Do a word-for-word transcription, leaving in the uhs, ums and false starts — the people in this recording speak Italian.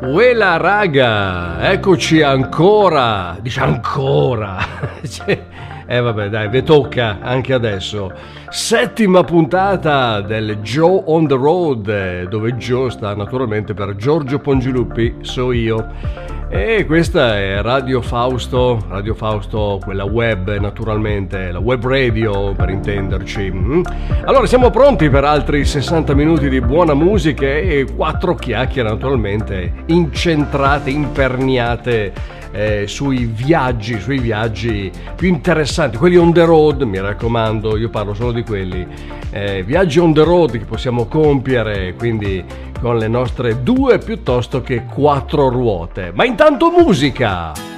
Uela raga, eccoci ancora, dice ancora, eh vabbè dai, vi tocca anche adesso, settima puntata del Joe on the Road, dove Joe sta naturalmente per Giorgio Pongiluppi, so io. E questa è Radio Fausto, Radio Fausto, quella web naturalmente, la web radio per intenderci. Allora siamo pronti per altri sessanta minuti di buona musica e quattro chiacchiere naturalmente incentrate, imperniate eh, sui viaggi, sui viaggi più interessanti, quelli on the road, mi raccomando, io parlo solo di quelli, eh, viaggi on the road che possiamo compiere, quindi con le nostre due piuttosto che quattro ruote. Ma intanto musica!